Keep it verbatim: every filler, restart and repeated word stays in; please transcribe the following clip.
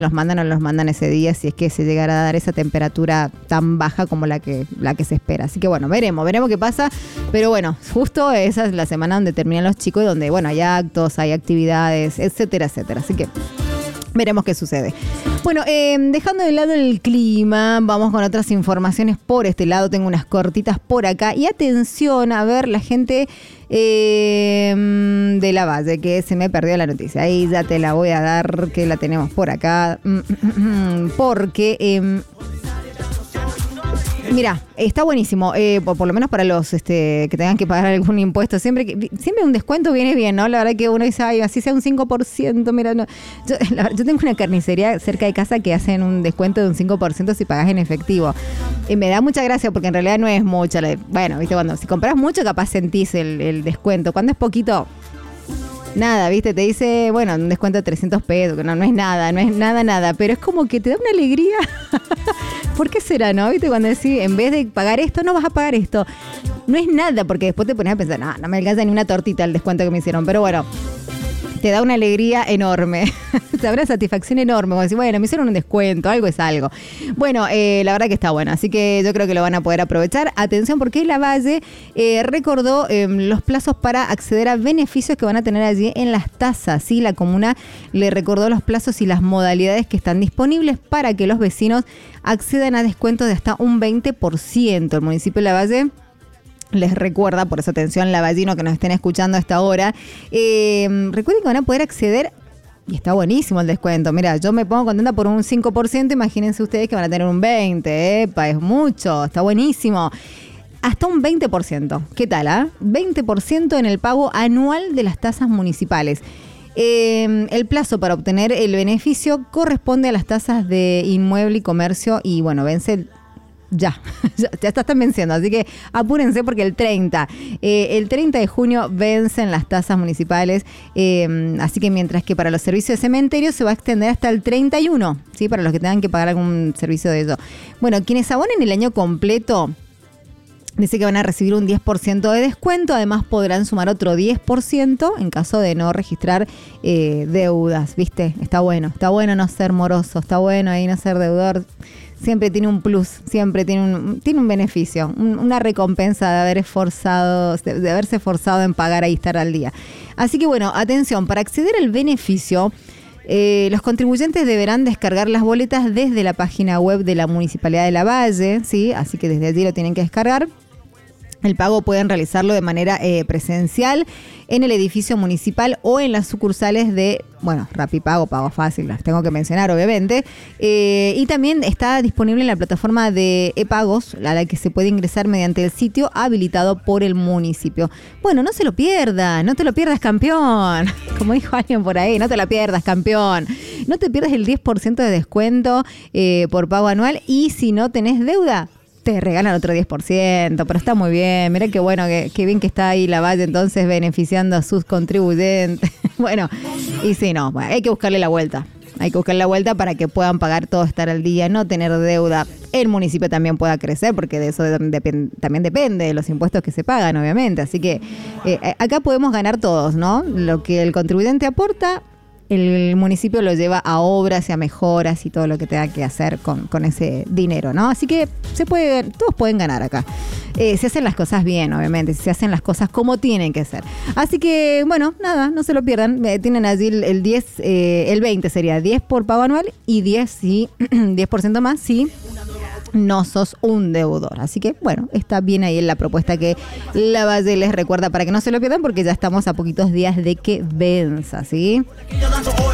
los mandan o los mandan ese día si es que se llegara a dar esa temperatura tan baja como la que, la que se espera. Así que bueno, veremos, veremos qué pasa. Pero bueno, justo esa es la semana donde terminan los chicos y donde, bueno, hay actos, hay actividades, etcétera, etcétera. Así que veremos qué sucede. Bueno, eh, dejando de lado el clima, vamos con otras informaciones por este lado. Tengo unas cortitas por acá. Y atención, a ver, la gente eh, de Lavalle, que se me perdió la noticia. Ahí ya te la voy a dar, que la tenemos por acá. Porque... Eh, Mira, está buenísimo, eh, por, por lo menos para los este, que tengan que pagar algún impuesto. Siempre que, siempre un descuento viene bien, ¿no? La verdad que uno dice, ay, así sea un cinco por ciento, mira, no. Yo, la, yo tengo una carnicería cerca de casa que hacen un descuento de un cinco por ciento si pagas en efectivo. Y me da mucha gracia porque en realidad no es mucho. Bueno, viste, cuando si compras mucho capaz sentís el, el descuento. Cuando es poquito... Nada, viste, te dice, bueno, un descuento de trescientos pesos, que no, no es nada, no es nada, nada, pero es como que te da una alegría. ¿Por qué será, no? Viste, cuando decís, en vez de pagar esto, no vas a pagar esto. No es nada, porque después te pones a pensar, no, no me alcanza ni una tortita el descuento que me hicieron, pero bueno, te da una alegría enorme. Te da una satisfacción enorme. Como decir, bueno, me hicieron un descuento, algo es algo. Bueno, eh, la verdad que está bueno. Así que yo creo que lo van a poder aprovechar. Atención, porque Lavalle eh, recordó eh, los plazos para acceder a beneficios que van a tener allí en las tasas. ¿Sí? La comuna le recordó los plazos y las modalidades que están disponibles para que los vecinos accedan a descuentos de hasta un veinte por ciento. El municipio de Lavalle les recuerda, por esa atención lavallino que nos estén escuchando a esta hora, eh, recuerden que van a poder acceder, y está buenísimo el descuento. Mira, yo me pongo contenta por un cinco por ciento, imagínense ustedes que van a tener un veinte por ciento, epa, es mucho, está buenísimo. Hasta un veinte por ciento, ¿qué tal? Ah? veinte por ciento en el pago anual de las tasas municipales. Eh, el plazo para obtener el beneficio corresponde a las tasas de inmueble y comercio y bueno, vence el Ya, ya, ya están venciendo, así que apúrense porque el treinta, eh, el treinta de junio vencen las tasas municipales, eh, así que mientras que para los servicios de cementerio se va a extender hasta el treinta y uno, ¿sí? Para los que tengan que pagar algún servicio de eso. Bueno, quienes abonen el año completo, dice que van a recibir un diez por ciento de descuento, además podrán sumar otro diez por ciento en caso de no registrar eh, deudas, ¿viste? Está bueno, está bueno no ser moroso, está bueno ahí no ser deudor. Siempre tiene un plus, siempre tiene un, tiene un beneficio, un, una recompensa de haber esforzado, de, de haberse esforzado en pagar y estar al día. Así que bueno, atención, para acceder al beneficio, eh, los contribuyentes deberán descargar las boletas desde la página web de la Municipalidad de Lavalle, ¿sí? Así que desde allí lo tienen que descargar. El pago pueden realizarlo de manera eh, presencial en el edificio municipal o en las sucursales de, bueno, Rapipago, Pago Fácil, las tengo que mencionar obviamente. Eh, y también está disponible en la plataforma de e-pagos, a la que se puede ingresar mediante el sitio habilitado por el municipio. Bueno, no se lo pierda, no te lo pierdas, campeón. Como dijo alguien por ahí, no te la pierdas, campeón. No te pierdas el diez por ciento de descuento eh, por pago anual y si no tenés deuda, te regalan otro diez por ciento, pero está muy bien. Mirá qué bueno, qué, qué bien que está ahí Lavalle entonces beneficiando a sus contribuyentes. Bueno, y sí, no, bueno, hay que buscarle la vuelta. Hay que buscarle la vuelta para que puedan pagar todo, estar al día, no tener deuda. El municipio también pueda crecer, porque de eso depend, también depende de los impuestos que se pagan, obviamente. Así que eh, acá podemos ganar todos, ¿no? Lo que el contribuyente aporta, el municipio lo lleva a obras y a mejoras y todo lo que tenga que hacer con, con ese dinero, ¿no? Así que se puede, todos pueden ganar acá. Eh, se hacen las cosas bien, obviamente, se hacen las cosas como tienen que ser. Así que, bueno, nada, no se lo pierdan. Eh, tienen allí el, el diez, eh, el veinte sería diez por pago anual y diez, sí, diez por ciento más, sí. No sos un deudor. Así que, bueno, está bien ahí en la propuesta que Lavalle les recuerda para que no se lo pierdan porque ya estamos a poquitos días de que venza, ¿sí?